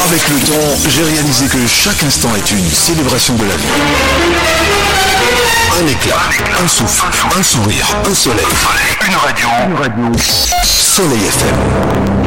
Avec le temps, j'ai réalisé que chaque instant est une célébration de la vie. Un éclat, un souffle, un sourire, un soleil. Une radio. Soleil FM.